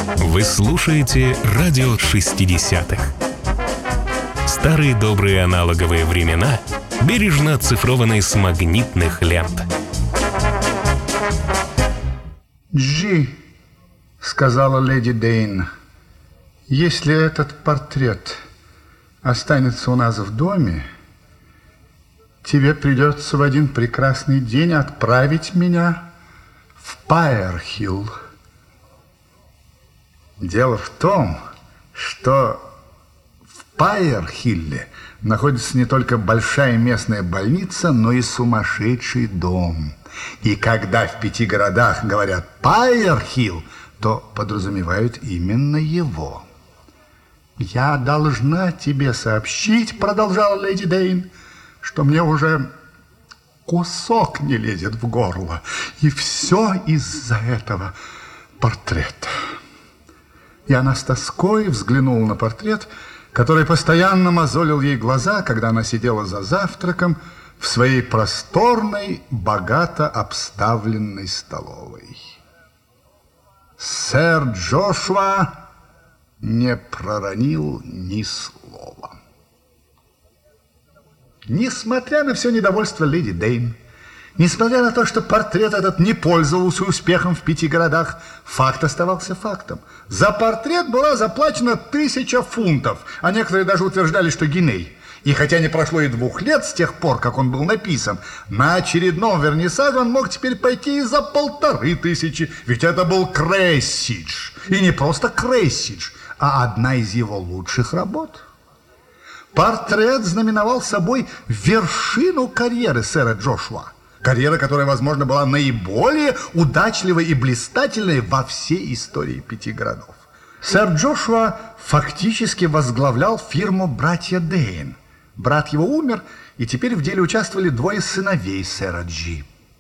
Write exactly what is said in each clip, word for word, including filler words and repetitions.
Вы слушаете радио шестидесятых. Старые добрые аналоговые времена, бережно оцифрованные с магнитных лент. «Джи», — сказала леди Дейн, — «если этот портрет останется у нас в доме, тебе придется в один прекрасный день отправить меня в Пайерхилл. Дело в том, что в Пайерхилле находится не только большая местная больница, но и сумасшедший дом. И когда в пяти городах говорят Пайерхилл, то подразумевают именно его. «Я должна тебе сообщить, — продолжала леди Дейн, — что мне уже кусок не лезет в горло, и все из-за этого портрета». И она с тоской взглянула на портрет, который постоянно мозолил ей глаза, когда она сидела за завтраком в своей просторной, богато обставленной столовой. Сэр Джошуа не проронил ни слова. Несмотря на все недовольство леди Дейн, несмотря на то, что портрет этот не пользовался успехом в пяти городах, факт оставался фактом. За портрет была заплачена тысяча фунтов, а некоторые даже утверждали, что гиней. И хотя не прошло и двух лет с тех пор, как он был написан, на очередном вернисаже он мог теперь пойти и за полторы тысячи, ведь это был Крессидж. И не просто Крессидж, а одна из его лучших работ. Портрет знаменовал собой вершину карьеры сэра Джошуа. Карьера, которая, возможно, была наиболее удачливой и блистательной во всей истории пяти городов. Сэр Джошуа фактически возглавлял фирму «Братья Дейн». Брат его умер, и теперь в деле участвовали двое сыновей сэра Джи.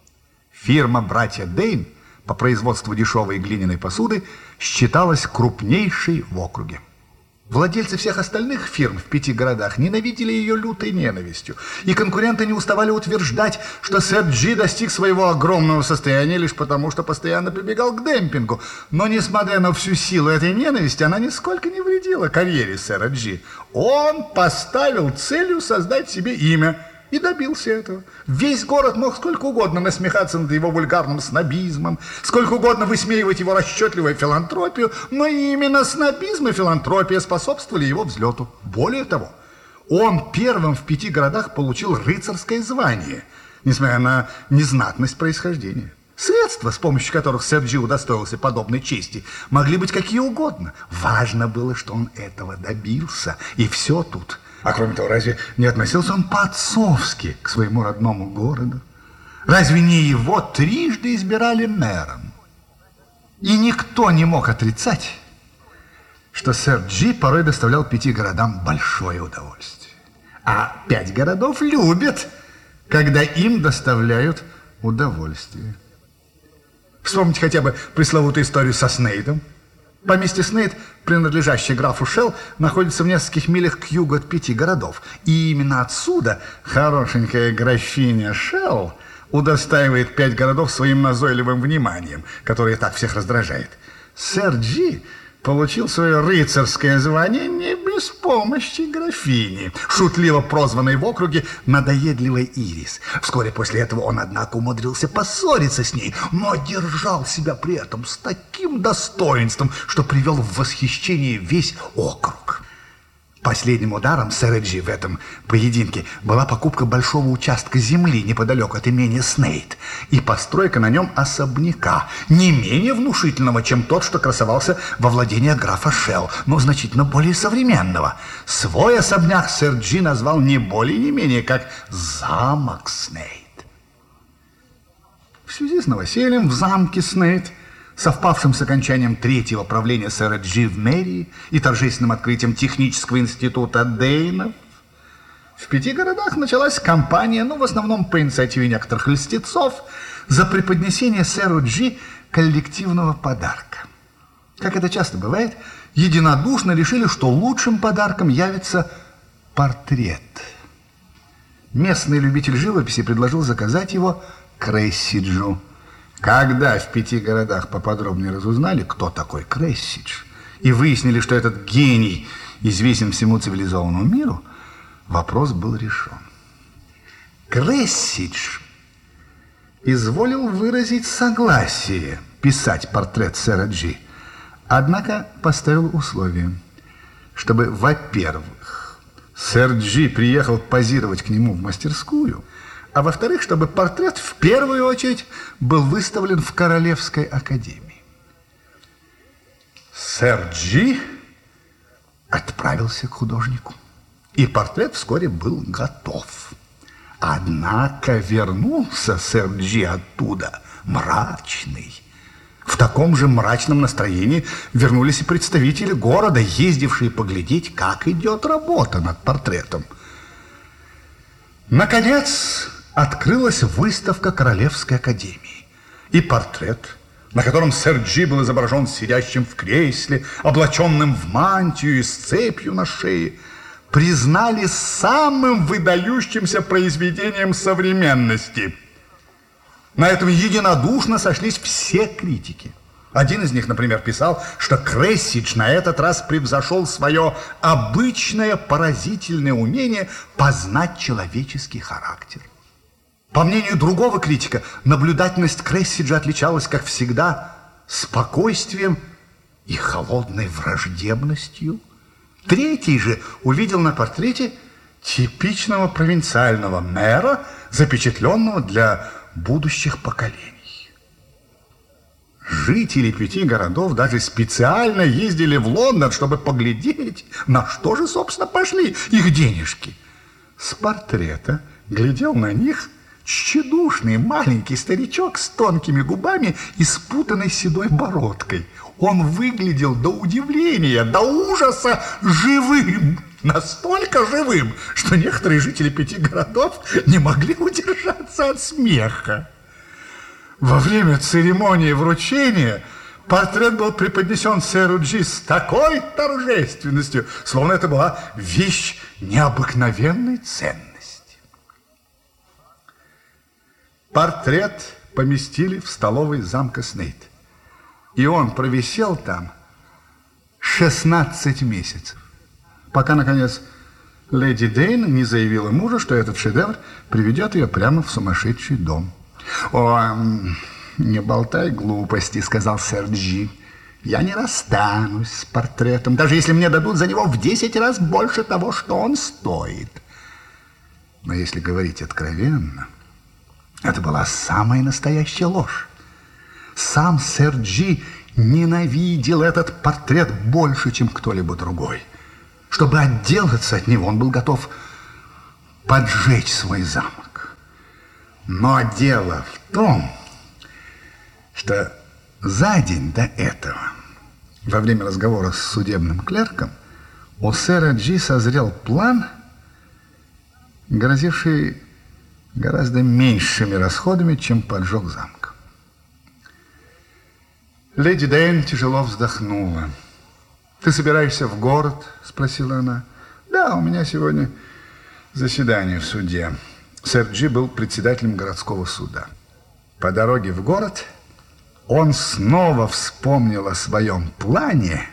Фирма «Братья Дейн» по производству дешевой глиняной посуды считалась крупнейшей в округе. Владельцы всех остальных фирм в пяти городах ненавидели ее лютой ненавистью, и конкуренты не уставали утверждать, что сэр Джи достиг своего огромного состояния лишь потому, что постоянно прибегал к демпингу. Но, несмотря на всю силу этой ненависти, она нисколько не вредила карьере сэра Джи. Он поставил целью создать себе имя и добился этого. Весь город мог сколько угодно насмехаться над его вульгарным снобизмом, сколько угодно высмеивать его расчетливую филантропию, но именно снобизм и филантропия способствовали его взлету. Более того, он первым в пяти городах получил рыцарское звание, несмотря на незнатность происхождения. Средства, с помощью которых сэр Джи удостоился подобной чести, могли быть какие угодно. Важно было, что он этого добился, и все тут. А кроме того, разве не относился он по-отцовски к своему родному городу? Разве не его трижды избирали мэром? И никто не мог отрицать, что сэр Джи порой доставлял пяти городам большое удовольствие. А пять городов любят, когда им доставляют удовольствие. Вспомните хотя бы пресловутую историю со Снейдом. Поместье Снейд, принадлежащее графу Шелл, находится в нескольких милях к югу от пяти городов. И именно отсюда хорошенькая графиня Шелл удостаивает пять городов своим назойливым вниманием, которое так всех раздражает. Сэр Джи получил свое рыцарское звание не без помощи графини, шутливо прозванной в округе «надоедливой Ирис». Вскоре после этого он, однако, умудрился поссориться с ней, но держал себя при этом с таким достоинством, что привел в восхищение весь округ. Последним ударом сэра Джи в этом поединке была покупка большого участка земли неподалеку от имения Снейд и постройка на нем особняка, не менее внушительного, чем тот, что красовался во владениях графа Шелл, но значительно более современного. Свой особняк сэр Джи назвал не более не менее как «Замок Снейд». В связи с новосельем в замке Снейд, совпавшим с окончанием третьего правления сэра Джи в мэрии и торжественным открытием технического института Дейнов, в пяти городах началась кампания, ну, в основном по инициативе некоторых льстецов, за преподнесение сэру Джи коллективного подарка. Как это часто бывает, единодушно решили, что лучшим подарком явится портрет. Местный любитель живописи предложил заказать его Крессиджу. Когда в пяти городах поподробнее разузнали, кто такой Крессидж, и выяснили, что этот гений известен всему цивилизованному миру, вопрос был решен. Крессидж изволил выразить согласие писать портрет сэра Джи, однако поставил условие, чтобы, во-первых, сэр Джи приехал позировать к нему в мастерскую, а во-вторых, чтобы портрет в первую очередь был выставлен в Королевской академии. Сэр Джи отправился к художнику, и портрет вскоре был готов. Однако вернулся сэр Джи оттуда мрачный. В таком же мрачном настроении вернулись и представители города, ездившие поглядеть, как идет работа над портретом. Наконец открылась выставка Королевской академии, и портрет, на котором сэр Джи был изображен сидящим в кресле, облаченным в мантию и с цепью на шее, признали самым выдающимся произведением современности. На этом единодушно сошлись все критики. Один из них, например, писал, что Крессидж на этот раз превзошел свое обычное поразительное умение познать человеческий характер. По мнению другого критика, наблюдательность Крессиджа отличалась, как всегда, спокойствием и холодной враждебностью. Третий же увидел на портрете типичного провинциального мэра, запечатленного для будущих поколений. Жители пяти городов даже специально ездили в Лондон, чтобы поглядеть, на что же, собственно, пошли их денежки. С портрета глядел на них тщедушный маленький старичок с тонкими губами и спутанной седой бородкой. Он выглядел до удивления, до ужаса живым. Настолько живым, что некоторые жители пяти городов не могли удержаться от смеха. Во время церемонии вручения портрет был преподнесен сэру Джи с такой торжественностью, словно это была вещь необыкновенной ценности. Портрет поместили в столовой замка Снейд, и он провисел там шестнадцать месяцев, пока, наконец, леди Дейн не заявила мужу, что этот шедевр приведет ее прямо в сумасшедший дом. «О, не болтай глупости», — сказал сэр Джи. «Я не расстанусь с портретом, даже если мне дадут за него в десять раз больше того, что он стоит». Но если говорить откровенно, это была самая настоящая ложь. Сам сэр Джи ненавидел этот портрет больше, чем кто-либо другой. Чтобы отделаться от него, он был готов поджечь свой замок. Но дело в том, что за день до этого, во время разговора с судебным клерком, у сэра Джи созрел план, грозивший гораздо меньшими расходами, чем поджог замка. Леди Дейн тяжело вздохнула. «Ты собираешься в город?» – спросила она. «Да, у меня сегодня заседание в суде». Сэр Джи был председателем городского суда. По дороге в город он снова вспомнил о своем плане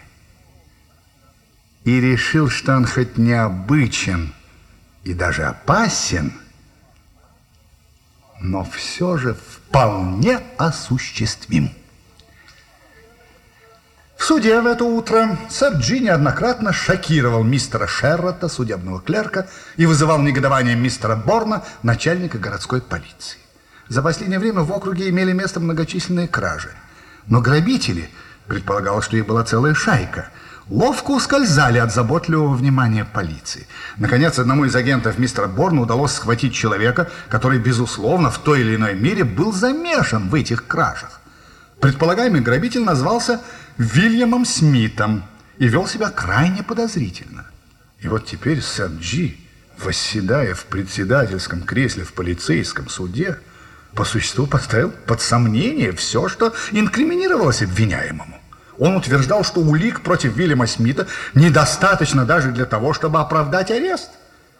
и решил, что он хоть необычен и даже опасен, но все же вполне осуществим. В суде в это утро сэр Джи неоднократно шокировал мистера Шеррота, судебного клерка, и вызывал негодование мистера Борна, начальника городской полиции. За последнее время в округе имели место многочисленные кражи. Но грабители, предполагалось, что их была целая шайка, ловко ускользали от заботливого внимания полиции. Наконец, одному из агентов мистера Борна удалось схватить человека, который, безусловно, в той или иной мере был замешан в этих кражах. Предполагаемый грабитель назвался Вильямом Смитом и вел себя крайне подозрительно. И вот теперь сэр Джи, восседая в председательском кресле в полицейском суде, по существу поставил под сомнение все, что инкриминировалось обвиняемому. Он утверждал, что улик против Вильяма Смита недостаточно даже для того, чтобы оправдать арест.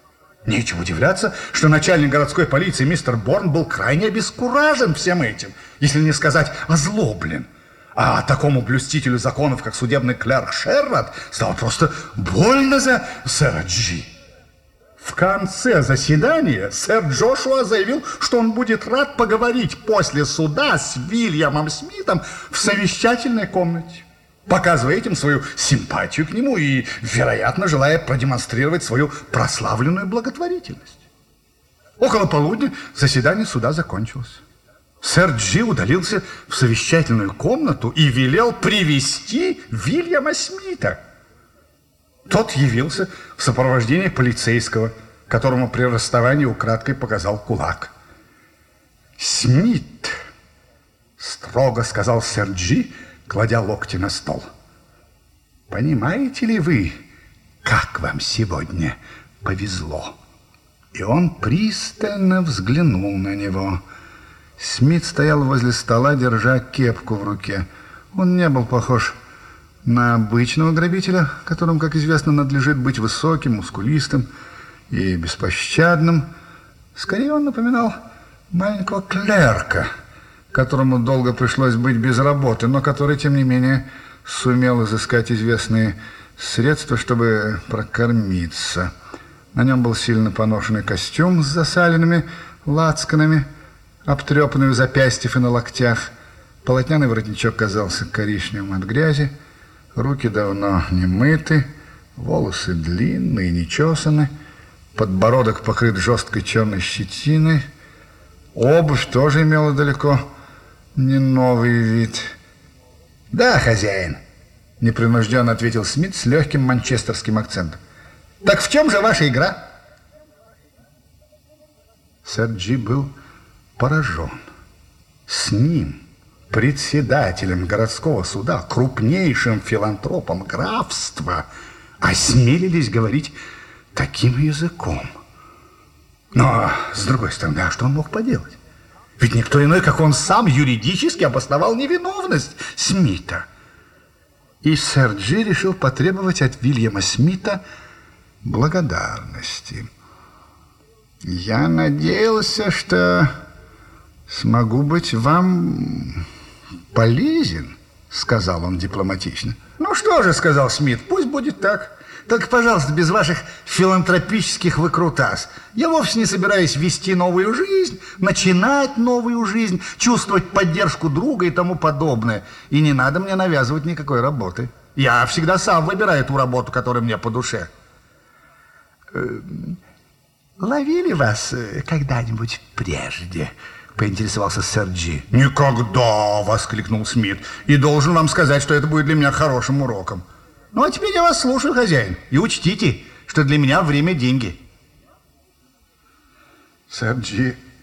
Нечего удивляться, что начальник городской полиции мистер Борн был крайне обескуражен всем этим, если не сказать озлоблен. А такому блюстителю законов, как судебный клерк Шеррод, стало просто больно за сэра Джи. В конце заседания сэр Джошуа заявил, что он будет рад поговорить после суда с Вильямом Смитом в совещательной комнате, показывая этим свою симпатию к нему и, вероятно, желая продемонстрировать свою прославленную благотворительность. Около полудня заседание суда закончилось. Сэр Джи удалился в совещательную комнату и велел привести Вильяма Смита. Тот явился в сопровождении полицейского, которому при расставании украдкой показал кулак. «Смит», — строго сказал сэр Джи, кладя локти на стол, — «понимаете ли вы, как вам сегодня повезло?» И он пристально взглянул на него. Смит стоял возле стола, держа кепку в руке. Он не был похож на обычного грабителя, которому, как известно, надлежит быть высоким, мускулистым и беспощадным. Скорее, он напоминал маленького клерка, которому долго пришлось быть без работы, но который, тем не менее, сумел изыскать известные средства, чтобы прокормиться. На нем был сильно поношенный костюм с засаленными лацканами, обтрепанный у запястьев и на локтях. Полотняный воротничок казался коричневым от грязи. Руки давно не мыты, волосы длинные, не чесаны, подбородок покрыт жесткой черной щетиной. Обувь тоже имела далеко не новый вид. «Да, хозяин», — непринужденно ответил Смит с легким манчестерским акцентом. «Так в чем же ваша игра?» Сэр Джи был поражен. С ним, председателем городского суда, крупнейшим филантропом графства, осмелились говорить таким языком. Но, с другой стороны, а что он мог поделать? Ведь никто иной, как он сам, юридически обосновал невиновность Смита. И сэр Джи решил потребовать от Вильяма Смита благодарности. «Я надеялся, что смогу быть вам полезен», — сказал он дипломатично. «Ну что же», — сказал Смит, — «пусть будет так. Только, пожалуйста, без ваших филантропических выкрутас. Я вовсе не собираюсь вести новую жизнь, начинать новую жизнь, чувствовать поддержку друга и тому подобное. И не надо мне навязывать никакой работы. Я всегда сам выбираю ту работу, которая мне по душе». «Ловили вас когда-нибудь прежде?» — поинтересовался сэр Джи. «Никогда!» — воскликнул Смит. «И должен вам сказать, что это будет для меня хорошим уроком. Ну, а теперь я вас слушаю, хозяин. И учтите, что для меня время — деньги». Сэр Джи